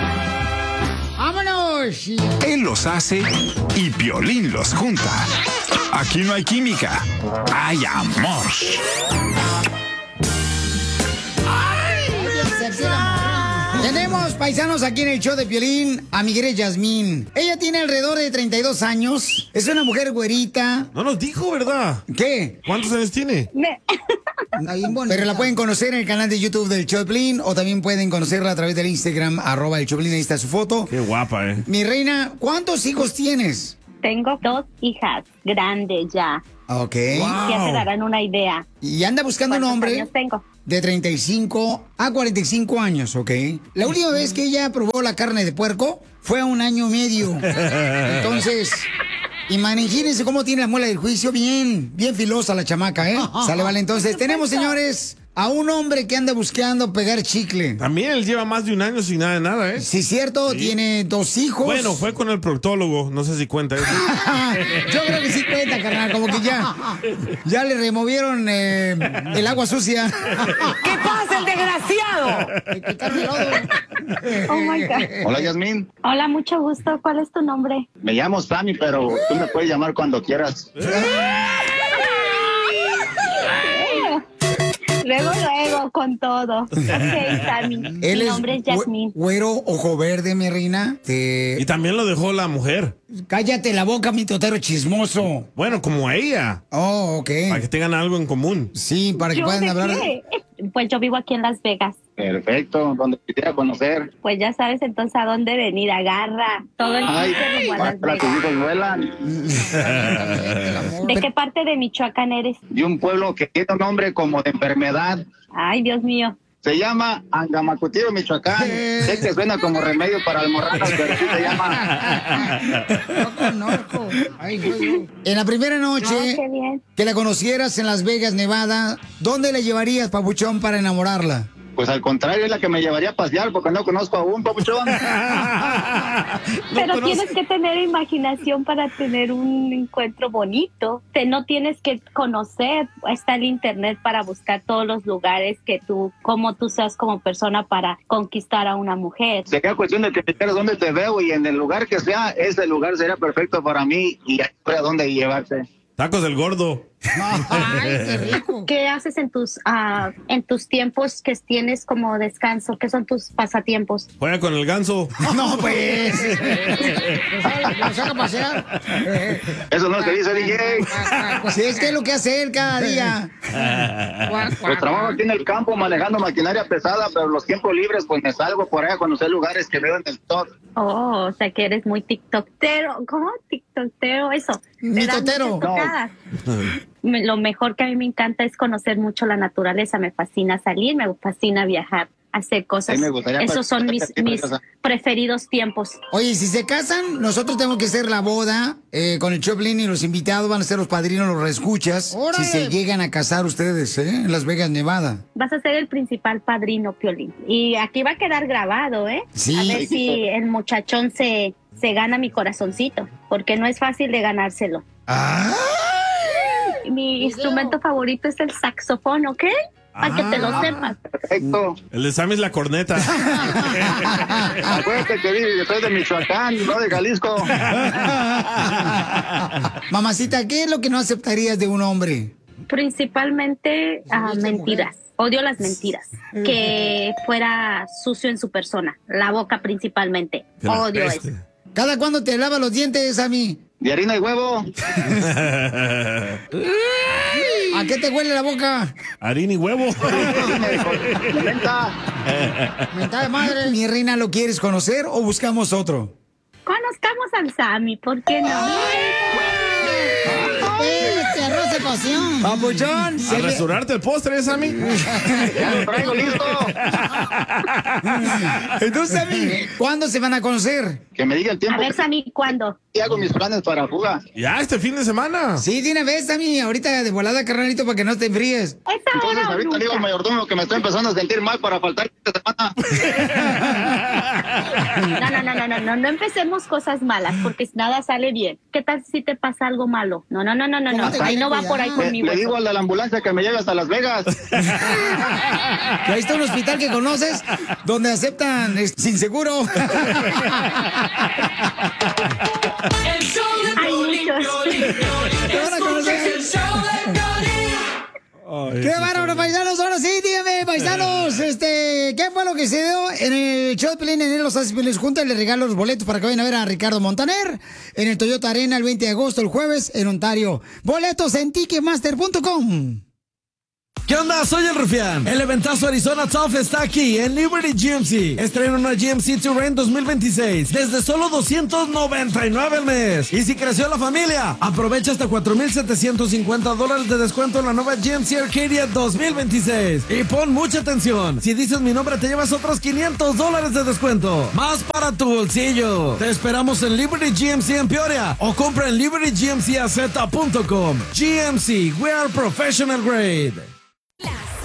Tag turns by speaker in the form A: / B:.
A: ¡Vámonos!
B: Él los hace y Piolín los junta. Aquí no hay química, hay amor.
A: Tenemos, paisanos, aquí en el show de Piolín a mi querida Yasmín. Ella tiene alrededor de 32 años. Es una mujer güerita.
C: No nos dijo, ¿verdad?
A: ¿Qué?
C: ¿Cuántos años tiene?
A: Pero la pueden conocer en el canal de YouTube del show de Piolín o también pueden conocerla a través del Instagram, ¡el show de Piolín! Ahí está su foto.
C: Qué guapa,
A: Mi reina, ¿cuántos hijos tienes?
D: Tengo 2 hijas grandes ya.
A: Ok.
D: Ya se darán una idea.
A: Y anda buscando un hombre
D: ¿Cuántos años tengo?
A: de 35 a 45 años, ¿ok? La última vez que ella probó la carne de puerco fue a 1 año y medio. Entonces, imagínense cómo tiene la muela del juicio bien filosa la chamaca, ¿eh? Sale, vale. Entonces, tenemos, señores, a un hombre que anda buscando pegar chicle.
C: También él lleva más de 1 año sin nada de nada, ¿eh?
A: Sí, cierto, tiene 2 hijos.
C: Bueno, fue con el proctólogo, no sé si cuenta eso.
A: Yo creo que sí cuenta, carnal, como que ya le removieron el agua sucia.
E: ¿Qué pasa, el desgraciado?
D: Oh my God.
F: Hola, Yasmín.
D: Hola, mucho gusto. ¿Cuál es tu nombre?
F: Me llamo Sammy, pero tú me puedes llamar cuando quieras.
D: Luego, con todo. Ok, Sammy. Mi nombre es Yasmín.
A: Güero, ojo verde, mi reina.
C: Y también lo dejó la mujer.
A: Cállate la boca, mi totero chismoso.
C: Bueno, como a ella.
A: Oh, ok.
C: Para que tengan algo en común.
A: Sí, para que puedan hablar.
D: Pues yo vivo aquí en Las Vegas.
F: Perfecto, donde quisiera conocer.
D: Pues ya sabes entonces a dónde venir. Agarra todo el
F: Ay,
D: rumbo a Las
F: para tus
D: Vegas.
F: hijos vuelan.
D: ¿De qué parte de Michoacán eres?
F: De un pueblo que tiene un nombre como de enfermedad.
D: Ay, Dios mío.
F: Se llama Angamacutiro, Michoacán. Sé que suena como remedio para almorranas, pero sí se llama.
A: No conozco. En la primera noche
D: qué bien.
A: que la conocieras en Las Vegas, Nevada, ¿dónde la llevarías, papuchón, para enamorarla?
F: Pues al contrario, es la que me llevaría a pasear porque no conozco aún, papuchón.
D: Pero tienes que tener imaginación para tener un encuentro bonito. No tienes que conocer, está el internet para buscar todos los lugares como tú seas como persona para conquistar a una mujer.
F: Sería cuestión de que me dijeras dónde te veo y en el lugar que sea, ese lugar sería perfecto para mí y a dónde llevarte.
C: Tacos del gordo.
A: Ay, qué rico.
D: ¿Qué haces en tus tiempos que tienes como descanso? ¿Qué son tus pasatiempos?
C: Juega con el ganso.
A: No, pues. Lo saca a pasear.
F: Eso no es que dice DJ.
A: Sí, es que es lo que hace él cada día.
F: Pues trabajo aquí en el campo manejando maquinaria pesada, pero los tiempos libres pues me salgo por ahí a conocer lugares que veo en el top.
D: Oh, o sea que eres muy tiktokero. ¿Cómo? Tiktokero, eso. ¿Te das
A: Mitotero.
D: muchas tocadas? Lo mejor que a mí me encanta es conocer mucho la naturaleza. Me fascina salir, me fascina viajar, hacer cosas.
F: Sí, me gustaría
D: Esos son mis preferidos tiempos.
A: Oye, si se casan, nosotros tenemos que hacer la boda con el Choplin y los invitados van a ser los padrinos, los reescuchas. Si se llegan a casar ustedes, en Las Vegas, Nevada.
D: Vas a ser el principal padrino, Piolín. Y aquí va a quedar grabado, ¿eh?
A: Sí.
D: A ver si el muchachón se gana mi corazoncito, porque no es fácil de ganárselo.
A: ¡Ah!
D: Mi instrumento favorito es el saxofón, ¿ok? Para que te lo sepas.
F: Perfecto.
C: El de Sammy es la corneta.
F: Acuérdate que vive detrás de Michoacán, no de Jalisco.
A: Mamacita, ¿qué es lo que no aceptarías de un hombre?
D: Principalmente mentiras. Odio las mentiras. Que fuera sucio en su persona. La boca principalmente. Odio eso.
A: ¿Cada cuándo te lavas los dientes, a mí?
F: De harina y huevo.
A: ¿A qué te huele la boca?
C: Harina y huevo.
F: Menta.
A: Mentada de madre. Mi reina, ¿lo quieres conocer o buscamos otro?
D: Conozcamos al Sammy, ¿por qué no?
A: Este arroz de cocción. Papuchón.
C: A restaurarte el postre, Sammy.
F: Ya lo traigo listo.
A: Entonces, Sammy, ¿cuándo se van a conocer?
F: Que me diga el
D: A
F: tiempo.
D: ver, Sammy, ¿cuándo?
F: Y hago mis planes para fuga.
C: Ya, este fin de semana.
A: Sí, de una vez, Sammy. Ahorita de volada, carnalito, para que no te enfríes.
D: Esa
F: Entonces
D: hora o
F: ahorita digo al
D: nunca.
F: mayordomo que me estoy empezando a sentir mal para faltar esta semana.
D: No empecemos cosas malas, porque nada sale bien. ¿Qué tal si te pasa algo malo? No. Ahí no va por ahí conmigo.
F: Le digo al de la ambulancia que me lleve hasta Las Vegas.
A: Ahí está un hospital que conoces donde aceptan sin seguro.
D: Hay muchos.
A: ¡Qué bárbaro, paisanos! Ahora sí, dígame, paisanos, ¿qué fue lo que se dio en el show de Piolín? En los Haces Piolín juntos les regalo los boletos para que vayan a ver a Ricardo Montaner en el Toyota Arena el 20 de agosto, el jueves, en Ontario. Boletos en Ticketmaster.com.
G: ¿Qué onda? Soy el Rufián. El eventazo Arizona Tough está aquí en Liberty GMC. Estrena una GMC Terrain 2026 desde solo $299 al mes. Y si creció la familia, aprovecha hasta $4,750 de descuento en la nueva GMC Arcadia 2026. Y pon mucha atención. Si dices mi nombre, te llevas otros $500 de descuento. Más para tu bolsillo. Te esperamos en Liberty GMC en Peoria o compra en libertygmcaz.com. GMC, we are professional grade.